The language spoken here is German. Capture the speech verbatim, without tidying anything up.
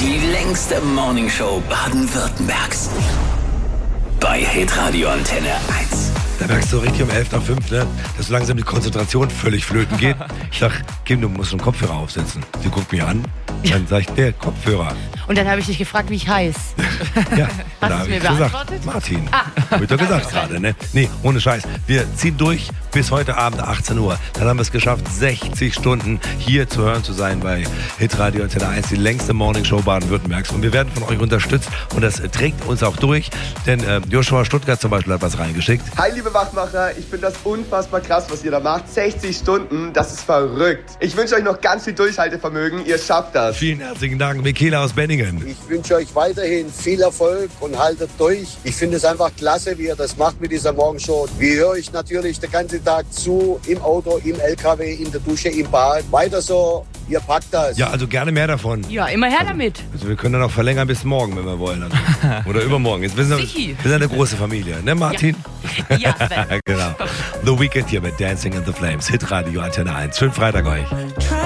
Die längste Morningshow Baden-Württembergs. Bei Hitradio Antenne eins. Da merkst du richtig um elf nach fünf, ne, dass so langsam die Konzentration völlig flöten geht. Ich sag, Kim, du musst einen Kopfhörer aufsetzen. Sie guckt mich an, dann sag ich, der Kopfhörer. Und dann habe ich dich gefragt, wie ich heiß. Ja, Hast da du habe mir ich gesagt, beantwortet? Martin. Ah. Hab ich doch gesagt gerade, ne? Nee, ohne Scheiß. Wir ziehen durch bis heute Abend achtzehn Uhr. Dann haben wir es geschafft, sechzig Stunden hier zu hören zu sein bei Hitradio Antenne eins, die längste Morningshow Baden-Württembergs. Und wir werden von euch unterstützt und das trägt uns auch durch, denn äh, Joshua Stuttgart zum Beispiel hat was reingeschickt. Hi liebe Wachmacher, ich finde das unfassbar krass, was ihr da macht. sechzig Stunden, das ist verrückt. Ich wünsche euch noch ganz viel Durchhaltevermögen, ihr schafft das. Vielen herzlichen Dank, Michaela aus Benningen. Ich wünsche euch weiterhin viel Erfolg und haltet durch. Ich finde es einfach klasse, wie ihr das macht mit dieser Morgenshow. Wir hören euch natürlich den ganzen Tag zu, im Auto, im L K W, in der Dusche, im Bad. Weiter so, ihr packt das. Ja, also gerne mehr davon. Ja, immer her damit. Also wir können dann auch verlängern bis morgen, wenn wir wollen. Also. Oder übermorgen. Jetzt, wir, sind, Sichi. wir sind eine große Familie, ne Martin? Ja, Sven. Genau. The Weekend hier mit Dancing in the Flames. Hitradio Antenne eins. Schönen Freitag euch.